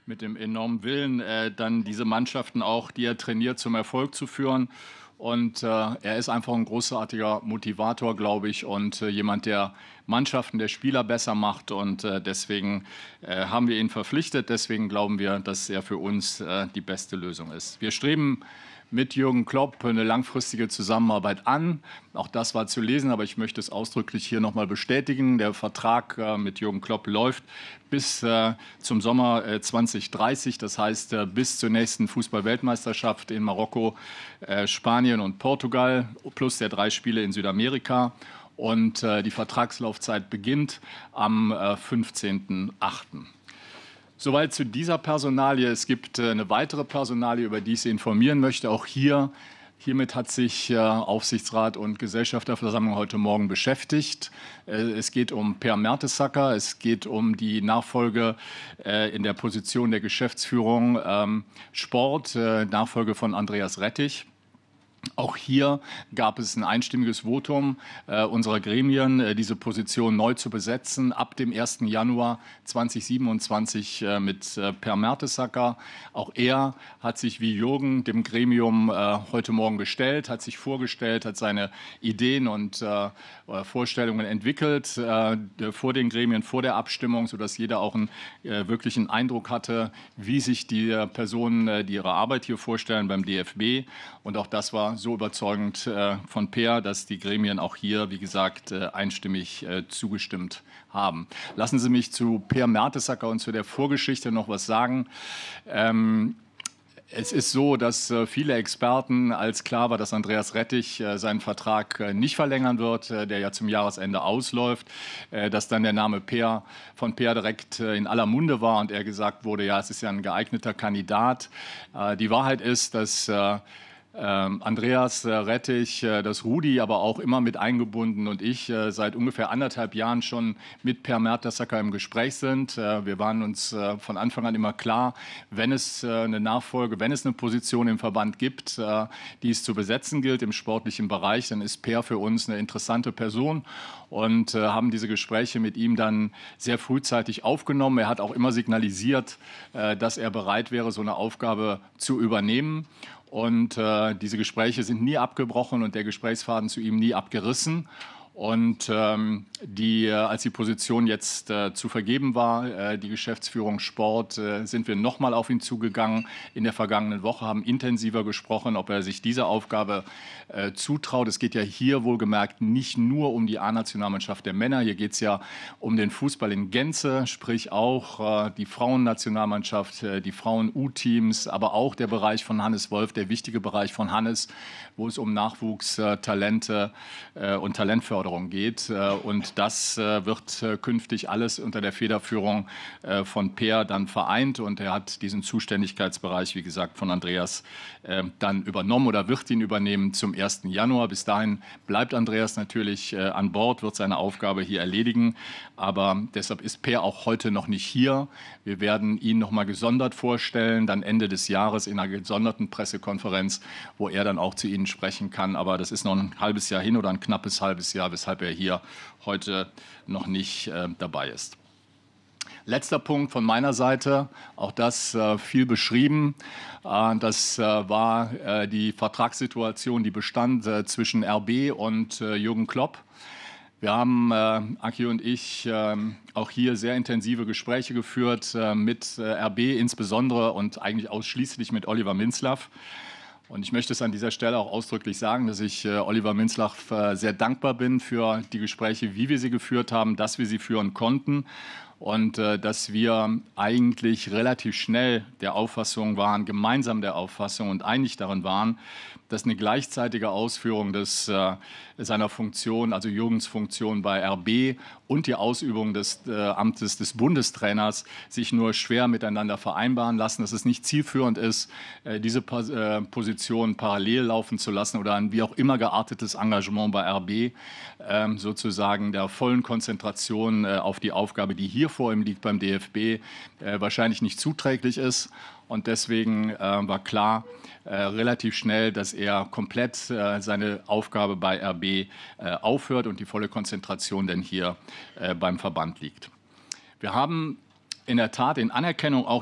mit dem enormen Willen, dann diese Mannschaften auch, die er trainiert, zum Erfolg zu führen. Und er ist einfach ein großartiger Motivator, glaube ich, und jemand, der Mannschaften, der Spieler besser macht. Und deswegen haben wir ihn verpflichtet. Deswegen glauben wir, dass er für uns die beste Lösung ist. Wir streben mit Jürgen Klopp eine langfristige Zusammenarbeit an. Auch das war zu lesen, aber ich möchte es ausdrücklich hier nochmal bestätigen. Der Vertrag mit Jürgen Klopp läuft bis zum Sommer 2030, das heißt bis zur nächsten Fußball-Weltmeisterschaft in Marokko, Spanien und Portugal, plus der 3 Spiele in Südamerika. Und die Vertragslaufzeit beginnt am 15.08. Soweit zu dieser Personalie. Es gibt eine weitere Personalie, über die ich Sie informieren möchte. Auch hiermit hat sich Aufsichtsrat und Gesellschafterversammlung heute Morgen beschäftigt. Es geht um Per Mertesacker. Es geht um die Nachfolge in der Position der Geschäftsführung Sport, Nachfolge von Andreas Rettich. Auch hier gab es ein einstimmiges Votum unserer Gremien, diese Position neu zu besetzen, ab dem 1. Januar 2027 mit Per Mertesacker. Auch er hat sich wie Jürgen dem Gremium heute Morgen gestellt, hat sich vorgestellt, hat seine Ideen und Vorstellungen entwickelt vor den Gremien, vor der Abstimmung, sodass jeder auch einen wirklichen Eindruck hatte, wie sich die Personen, die ihre Arbeit hier vorstellen beim DFB. Und auch das war so überzeugend von Per, dass die Gremien auch hier, wie gesagt, einstimmig zugestimmt haben. Lassen Sie mich zu Per Mertesacker und zu der Vorgeschichte noch was sagen. Es ist so, dass viele Experten, als klar war, dass Andreas Rettich seinen Vertrag nicht verlängern wird, der ja zum Jahresende ausläuft, dass dann der Name von Per direkt in aller Munde war und er gesagt wurde, ja, es ist ja ein geeigneter Kandidat. Die Wahrheit ist, dass Andreas Rettich, das Rudi aber auch immer mit eingebunden und ich seit ungefähr 1,5 Jahren schon mit Per Mertesacker im Gespräch sind. Wir waren uns von Anfang an immer klar, wenn es eine Nachfolge, wenn es eine Position im Verband gibt, die es zu besetzen gilt im sportlichen Bereich, dann ist Per für uns eine interessante Person und haben diese Gespräche mit ihm dann sehr frühzeitig aufgenommen. Er hat auch immer signalisiert, dass er bereit wäre, so eine Aufgabe zu übernehmen. Und diese Gespräche sind nie abgebrochen und der Gesprächsfaden zu ihm nie abgerissen. Und als die Position jetzt zu vergeben war, die Geschäftsführung Sport, sind wir nochmal auf ihn zugegangen in der vergangenen Woche, haben intensiver gesprochen, ob er sich diese Aufgabe zutraut. Es geht ja hier wohlgemerkt nicht nur um die A-Nationalmannschaft der Männer, hier geht es ja um den Fußball in Gänze, sprich auch die Frauennationalmannschaft, die Frauen-U-Teams, aber auch der Bereich von Hannes Wolf, der wichtige Bereich von Hannes, wo es um Nachwuchs, Talente und Talentförderung geht. Und das wird künftig alles unter der Federführung von Per dann vereint. Und er hat diesen Zuständigkeitsbereich, wie gesagt, von Andreas dann übernommen oder wird ihn übernehmen zum 1. Januar. Bis dahin bleibt Andreas natürlich an Bord, wird seine Aufgabe hier erledigen. Aber deshalb ist Per auch heute noch nicht hier. Wir werden ihn noch mal gesondert vorstellen, dann Ende des Jahres in einer gesonderten Pressekonferenz, wo er dann auch zu Ihnen sprechen kann. Aber das ist noch ein halbes Jahr hin oder ein knappes halbes Jahr, weshalb er hier heute noch nicht dabei ist. Letzter Punkt von meiner Seite, auch das viel beschrieben. Das war die Vertragssituation, die bestand zwischen RB und Jürgen Klopp. Wir haben, Aki und ich, auch hier sehr intensive Gespräche geführt mit RB insbesondere und eigentlich ausschließlich mit Oliver Minzlaff. Und ich möchte es an dieser Stelle auch ausdrücklich sagen, dass ich Oliver Minzlaff sehr dankbar bin für die Gespräche, wie wir sie geführt haben, dass wir sie führen konnten. Und dass wir eigentlich relativ schnell der Auffassung waren, gemeinsam der Auffassung und einig darin waren, dass eine gleichzeitige Ausführung seiner Funktion, also Jürgens Funktion bei RB und die Ausübung des Amtes des Bundestrainers sich nur schwer miteinander vereinbaren lassen, dass es nicht zielführend ist, diese Position parallel laufen zu lassen oder ein wie auch immer geartetes Engagement bei RB sozusagen der vollen Konzentration auf die Aufgabe, die hier vor ihm liegt beim DFB, wahrscheinlich nicht zuträglich ist. Und deswegen war klar relativ schnell, dass er komplett seine Aufgabe bei RB aufhört und die volle Konzentration denn hier beim Verband liegt. Wir haben in der Tat in Anerkennung auch